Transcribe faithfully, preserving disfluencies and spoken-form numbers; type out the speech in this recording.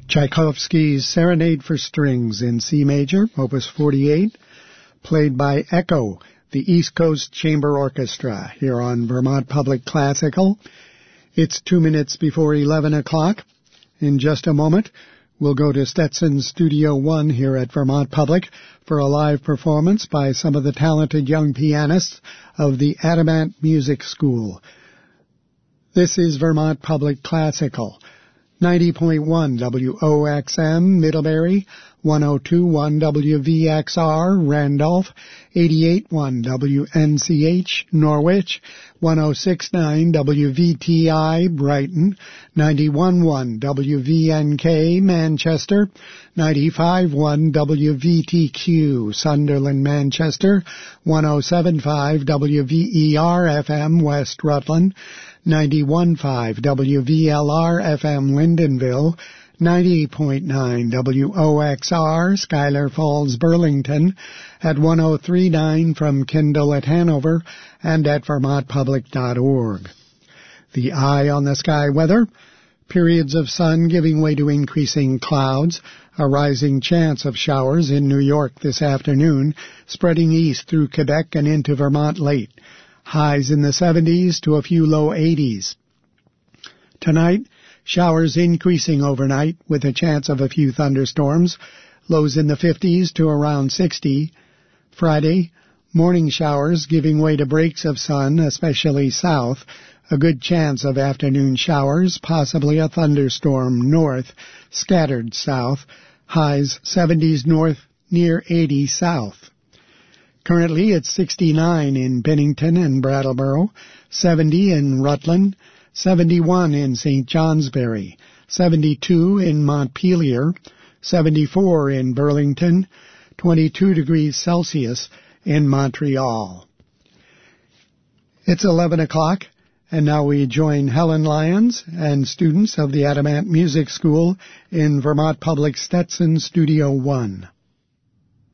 Tchaikovsky's Serenade for Strings in C major, opus forty-eight, played by Echo, the East Coast Chamber Orchestra, here on Vermont Public Classical. It's two minutes before eleven o'clock. In just a moment, we'll go to Stetson Studio One here at Vermont Public for a live performance by some of the talented young pianists of the Adamant Music School. This is Vermont Public Classical. ninety point one W O X M, Middlebury, one oh two point one W V X R, Randolph, eighty-eight point one W N C H, Norwich, one oh six point nine W V T I, Brighton, ninety-one point one W V N K, Manchester, ninety-five point one W V T Q, Sunderland, Manchester, one oh seven point five W V E R F M, West Rutland, ninety-one point five W V L R F M, Lyndonville, ninety point nine W O X R, Schuyler Falls, Burlington, at one oh three point nine from Kendall at Hanover, and at vermont public dot org. The eye on the sky weather: periods of sun giving way to increasing clouds, a rising chance of showers in New York this afternoon, spreading east through Quebec and into Vermont late. Highs in the seventies to a few low eighties. Tonight, showers increasing overnight with a chance of a few thunderstorms, lows in the fifties to around sixty. Friday, morning showers giving way to breaks of sun, especially south, a good chance of afternoon showers, possibly a thunderstorm north, scattered south, highs seventies north, near eighty south. Currently, it's sixty-nine in Bennington and Brattleboro, seventy in Rutland, seventy-one in Saint Johnsbury, seventy-two in Montpelier, seventy-four in Burlington, twenty-two degrees Celsius in Montreal. It's eleven o'clock, and now we join Helen Lyons and students of the Adamant Music School in Vermont Public Stetson Studio One.